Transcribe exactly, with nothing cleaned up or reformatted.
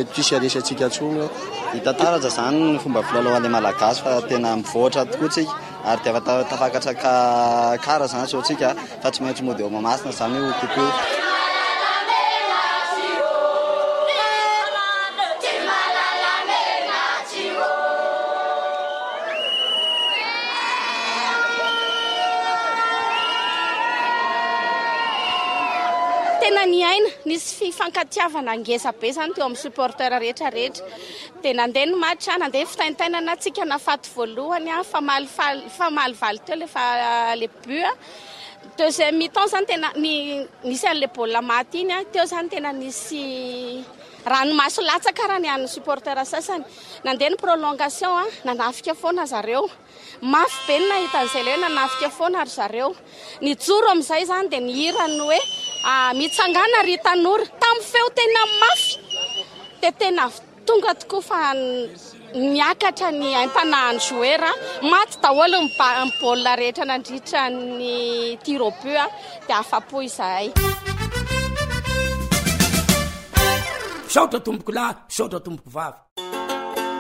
tsisy aresantsika tsony eo. Hitataraja zany ny fomba filalaovan'ny malagasy fa tena mivoatra tokoa tsika ary dia efa tafakatra kara zany sao tsika fa tsy maintsy mody eo mamasina zany io kokoa. Tena ny aina nisy fifankatiavana ngeza be zany teo amin'ny supporter rehetra rehetra dia nandeha ny match nandeha fitaintainana tsika nafaty voalohany famalivaly teo lefa le but deuxième mi-temps zany tena ny nisy an'le baolina maty iny teo zany tena nisy ranomaso latsaka raha ny an'ny supporter sasany nandeha ny prolongation nanafika foana zareo mafy be ny nahitan'izay le hoe nanafika foana ary zareo ny joro amin'izay zany dia ny hirany hoe mitsangana ry tanora tamin'ny feo tena mafy dia tena tonga tokoa fa niakatra ny aim-panahin'ny joueur maty daholo ny baolina rehetra nandritra ny tir au but dia afa-po izahay. Saotra tomboko lahy, saotra tomboko vavy.